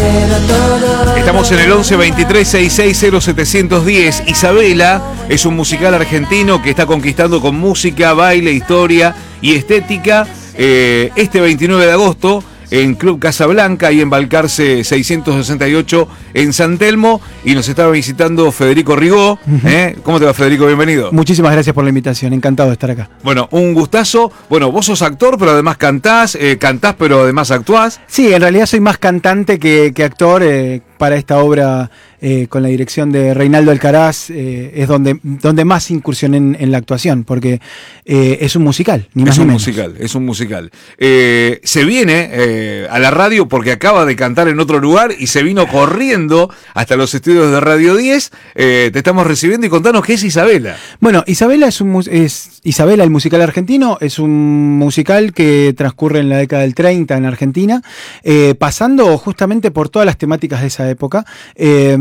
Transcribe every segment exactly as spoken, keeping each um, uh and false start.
Estamos en el once veintitrés sesenta y seis cero setecientos diez. Isabela es un musical argentino que está conquistando con música, baile, historia y estética. Eh, este veintinueve de agosto en Club Casablanca y en Balcarce seiscientos sesenta y ocho en San Telmo, y nos estaba visitando Federico Rigó. ¿eh? ¿Cómo te va, Federico? Bienvenido. Muchísimas gracias por la invitación, encantado de estar acá. Bueno, un gustazo. Bueno, vos sos actor, pero además cantás, eh, cantás, pero además actuás. Sí, en realidad soy más cantante que, que actor. Eh, para esta obra, eh, con la dirección de Reinaldo Alcaraz, eh, es donde, donde más incursioné en, en la actuación, porque eh, es un musical, ni más Es ni un menos. musical, es un musical. Eh, se viene eh, a la radio porque acaba de cantar en otro lugar y se vino corriendo hasta los estudios de Radio diez. Eh, te estamos recibiendo y contanos qué es Isabela. Bueno, Isabela es un es Isabela, el musical argentino, es un musical que transcurre en la década del treinta en Argentina, eh, pasando justamente por todas las temáticas de esa época. Eh,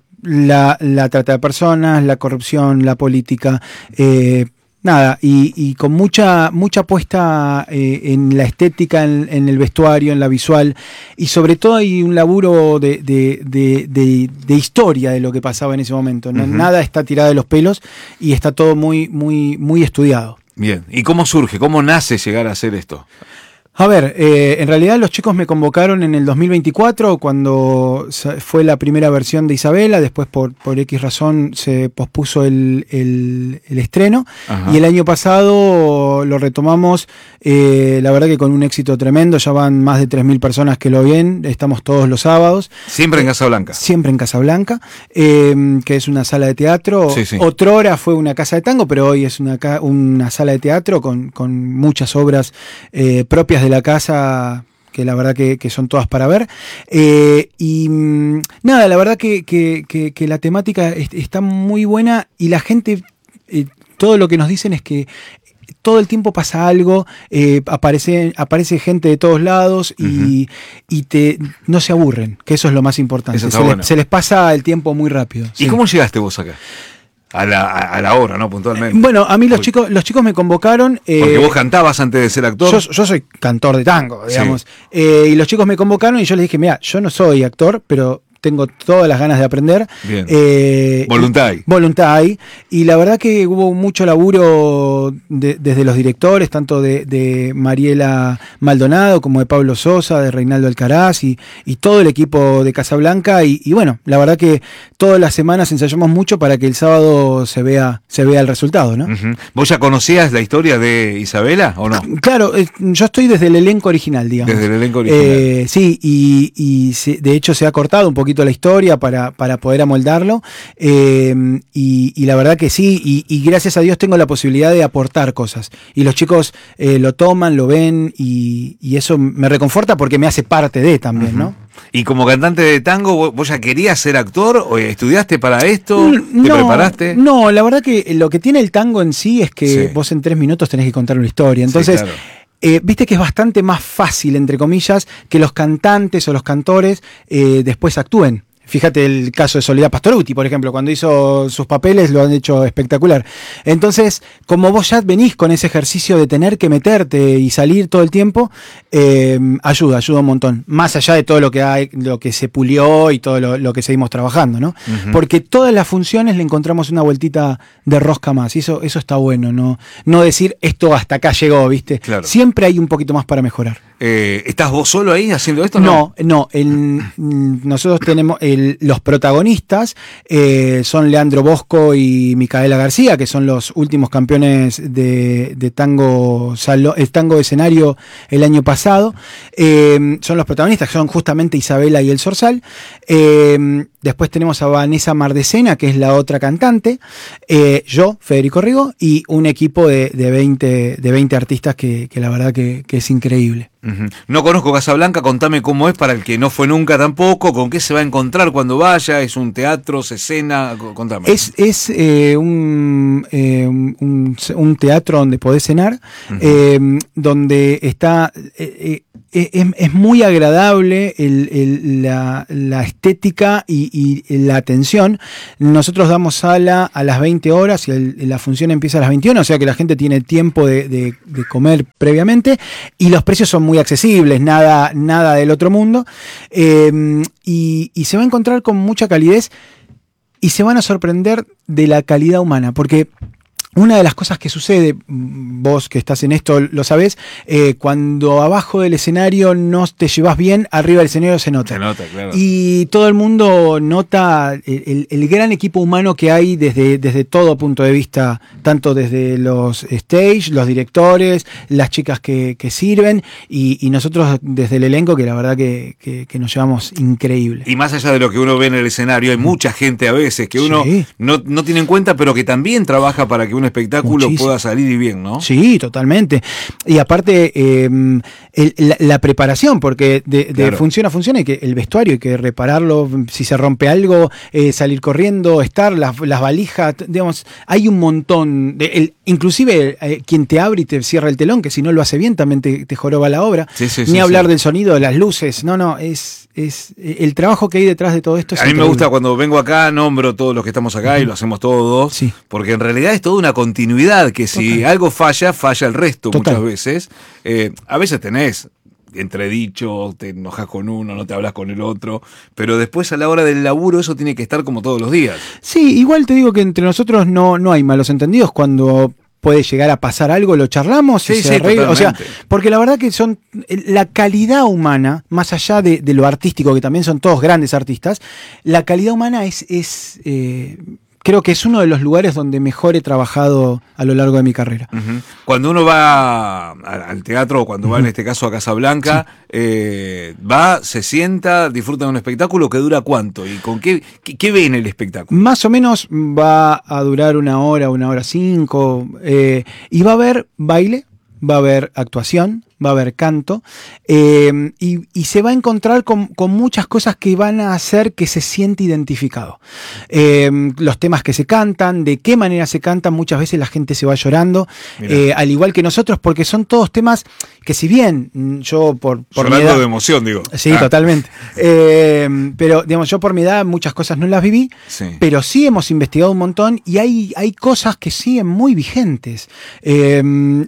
la, la trata de personas, la corrupción, la política, eh, nada, y, y con mucha mucha puesta eh, en la estética, en, en el vestuario, en la visual, y sobre todo hay un laburo de, de, de, de, de historia de lo que pasaba en ese momento. ¿no? Uh-huh. Nada está tirado de los pelos y está todo muy, muy, muy estudiado. Bien, ¿y cómo surge? ¿Cómo nace llegar a hacer esto? A ver, eh, en realidad los chicos me convocaron en el dos mil veinticuatro cuando fue la primera versión de Isabela, después por, por X razón se pospuso el, el, el estreno. Ajá. Y el año pasado lo retomamos, eh, la verdad que con un éxito tremendo, ya van más de tres mil personas que lo ven, estamos todos los sábados. Siempre en Casablanca. Siempre en Casablanca, eh, que es una sala de teatro. Sí, sí. Otrora fue una casa de tango, pero hoy es una, una sala de teatro con, con muchas obras eh, propias de la casa, que la verdad que, que son todas para ver. Eh, y mmm, nada, la verdad que, que, que, que la temática est- está muy buena y la gente, eh, todo lo que nos dicen es que todo el tiempo pasa algo, eh, aparece, aparece gente de todos lados y, uh-huh. y te, no se aburren, que eso es lo más importante. Eso está se, bueno. les, se les pasa el tiempo muy rápido. ¿Y sí. cómo llegaste vos acá? A la, a la hora, ¿no? Puntualmente. Bueno, a mí los chicos, los chicos me convocaron. Eh, Porque vos cantabas antes de ser actor. Yo, yo soy cantor de tango, digamos. Sí. Eh, y los chicos me convocaron y yo les dije, mira, yo no soy actor, pero tengo todas las ganas de aprender. Bien. Eh, voluntad hay. Voluntad hay. Y la verdad que hubo mucho laburo de, desde los directores, tanto de, de Mariela Maldonado como de Pablo Sosa, de Reinaldo Alcaraz y, y todo el equipo de Casablanca. Y, y bueno, la verdad que todas las semanas ensayamos mucho para que el sábado se vea, se vea el resultado, ¿no? Uh-huh. ¿Vos ya conocías la historia de Isabela o no? Claro, eh, yo estoy desde el elenco original, digamos. Desde el elenco original. Eh, sí, y, y se, de hecho se ha cortado un poquito la historia para, para poder amoldarlo, eh, y, y la verdad que sí, y, y gracias a Dios tengo la posibilidad de aportar cosas, y los chicos eh, lo toman, lo ven, y, y eso me reconforta porque me hace parte de también, uh-huh. ¿no? Y como cantante de tango, ¿vos ya querías ser actor o estudiaste para esto? ¿Te no, preparaste? No, la verdad que lo que tiene el tango en sí es que sí. vos en tres minutos tenés que contar una historia, entonces... Sí, claro. Eh, viste que es bastante más fácil, entre comillas, que los cantantes o los cantores eh, después actúen. Fíjate el caso de Soledad Pastorutti, por ejemplo, cuando hizo sus papeles lo han hecho espectacular. Entonces, como vos ya venís con ese ejercicio de tener que meterte y salir todo el tiempo, eh, ayuda, ayuda un montón. Más allá de todo lo que hay, lo que se pulió y todo lo, lo que seguimos trabajando, ¿no? Uh-huh. Porque todas las funciones le encontramos una vueltita de rosca más. Y eso, eso está bueno, ¿no? No decir esto hasta acá llegó, ¿viste? Claro. Siempre hay un poquito más para mejorar. Eh, ¿Estás vos solo ahí haciendo esto? No, no. no el, nosotros tenemos el, los protagonistas eh, son Leandro Bosco y Micaela García, que son los últimos campeones de, de tango salo, el tango de escenario el año pasado. Eh, son los protagonistas, que son justamente Isabela y el Zorzal. Eh, después tenemos a Vanessa Mardecena, que es la otra cantante. Eh, yo, Federico Rigó, y un equipo de, de, veinte, de veinte artistas que, que la verdad que, que es increíble. Uh-huh. No conozco Casablanca, contame cómo es para el que no fue nunca tampoco, con qué se va a encontrar cuando vaya, es un teatro, se escena, contame. Es, es eh, un, eh, un, un teatro donde podés cenar, uh-huh. eh, donde está... Eh, eh, Es, es muy agradable el, el, la, la estética y, y, y la atención. Nosotros damos sala a las veinte horas y el, la función empieza a las veintiuna, o sea que la gente tiene tiempo de, de, de comer previamente y los precios son muy accesibles, nada, nada del otro mundo. Eh, y, y se va a encontrar con mucha calidez y se van a sorprender de la calidad humana, porque una de las cosas que sucede, vos que estás en esto lo sabés, eh, cuando abajo del escenario no te llevas bien, arriba del escenario se nota. Se nota, claro. Y todo el mundo nota el, el, el gran equipo humano que hay desde, desde todo punto de vista, tanto desde los stage, los directores, las chicas que, que sirven y, y nosotros desde el elenco, que la verdad que, que, que nos llevamos increíble. Y más allá de lo que uno ve en el escenario, hay mucha gente a veces que uno sí. no, no tiene en cuenta, pero que también trabaja para que un espectáculo Muchísimo. pueda salir y bien, ¿no? Sí, totalmente. Y aparte, eh, el, la, la preparación, porque de, de claro. función a función hay que el vestuario, hay que repararlo, si se rompe algo, eh, salir corriendo, estar, las, las valijas, digamos, hay un montón, de, el, inclusive eh, quien te abre y te cierra el telón, que si no lo hace bien también te, te joroba la obra. Sí, sí, Ni sí, hablar sí. del sonido, de las luces, no, no, es... es el trabajo que hay detrás de todo esto. Es a mí increíble. Me gusta cuando vengo acá, nombro todos los que estamos acá uh-huh. y lo hacemos todos, sí. porque en realidad es toda una continuidad, que si Total. algo falla, falla el resto. Total. Muchas veces. Eh, a veces tenés entredicho, te enojas con uno, no te hablas con el otro, pero después a la hora del laburo eso tiene que estar como todos los días. Sí, igual te digo que entre nosotros no, no hay malos entendidos. Cuando puede llegar a pasar algo, lo charlamos y sí, se sí, arregla. O sea, porque la verdad que son la calidad humana, más allá de, de lo artístico, que también son todos grandes artistas, la calidad humana es, es eh, creo que es uno de los lugares donde mejor he trabajado a lo largo de mi carrera. Uh-huh. Cuando uno va al teatro, o cuando uh-huh. va en este caso a Casablanca, sí. eh, va, se sienta, disfruta de un espectáculo que dura ¿cuánto? ¿Y con qué, qué, qué ve en el espectáculo? Más o menos va a durar una hora, una hora cinco, eh, y va a haber baile, va a haber actuación, va a haber canto, eh, y, y se va a encontrar con, con muchas cosas que van a hacer que se siente identificado. Eh, los temas que se cantan, de qué manera se cantan, muchas veces la gente se va llorando, eh, al igual que nosotros, porque son todos temas que si bien yo por, por Llorando mi edad, de emoción, digo. Sí, ah. totalmente. Eh, pero digamos, yo por mi edad muchas cosas no las viví, sí. pero sí hemos investigado un montón y hay, hay cosas que siguen muy vigentes. Eh,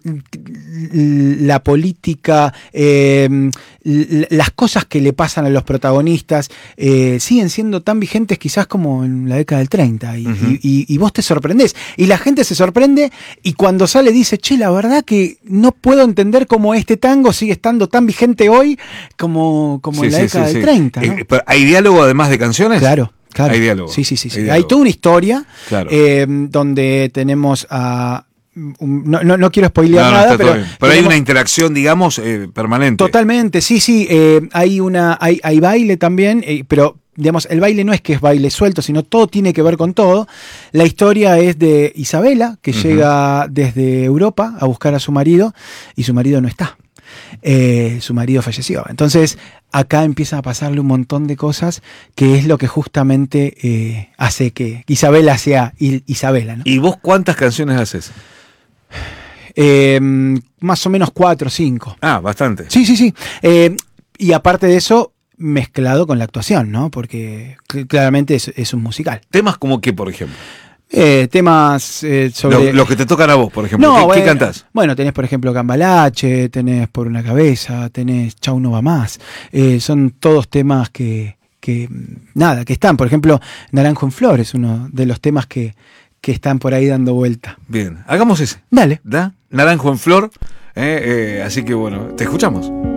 la política Eh, las cosas que le pasan a los protagonistas eh, siguen siendo tan vigentes quizás como en la década del treinta y, uh-huh. y, y vos te sorprendés y la gente se sorprende y cuando sale dice, che, la verdad que no puedo entender cómo este tango sigue estando tan vigente hoy como, como sí, en la sí, década sí, del sí. treinta, ¿no? eh, ¿Hay diálogo además de canciones? Claro. Claro. Hay diálogo. Sí, sí, sí. sí. Hay, Hay toda una historia claro. eh, donde tenemos a... No, no, no quiero spoilear no, no, nada, pero, pero tenemos, hay una interacción, digamos, eh, permanente. Totalmente, sí, sí. Eh, hay una, hay, hay baile también, eh, pero digamos, el baile no es que es baile suelto, sino todo tiene que ver con todo. La historia es de Isabela, que uh-huh. llega desde Europa a buscar a su marido, y su marido no está. Eh, su marido falleció. Entonces, acá empiezan a pasarle un montón de cosas, que es lo que justamente eh, hace que Isabela sea Isabela, ¿no? ¿Y vos cuántas canciones haces? Eh, más o menos cuatro o cinco. Ah, bastante. Sí, sí, sí. Eh, y aparte de eso, mezclado con la actuación, ¿no? Porque claramente es, es un musical. ¿Temas como qué, por ejemplo? Eh, temas eh, sobre... Los lo que te tocan a vos, por ejemplo. No, ¿Qué, bueno, ¿Qué cantás? Bueno, tenés, por ejemplo, Cambalache, tenés Por una cabeza, tenés Chau no va más. Eh, son todos temas que, que... Nada, que están. Por ejemplo, Naranjo en Flor es uno de los temas que... que están por ahí dando vuelta. Bien, hagamos ese. Dale. ¿Da? Naranjo en Flor. Eh, eh, así que bueno, te escuchamos.